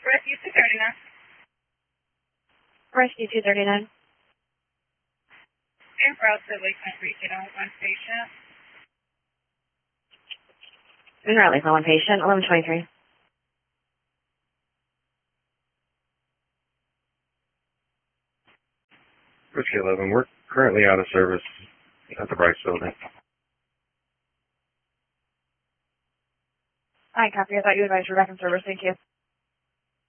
Rescue 239. Rescue 239. And route to Lakeland Regional, one patient. En route, Lakeland, one patient, 1123. Rescue 11, we're currently out of service at the Bryce building. Hi, copy. I thought you advised we're back in service. Thank you.